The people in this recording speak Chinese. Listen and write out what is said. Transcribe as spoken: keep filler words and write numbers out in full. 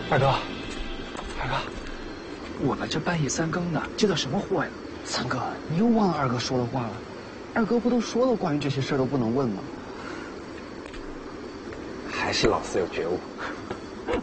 二哥，二哥，我们这半夜三更的，接的什么货呀？ 三哥，你又忘了二哥说的话了。二哥不都说了，关于这些事儿都不能问吗？ 还是老四有觉悟。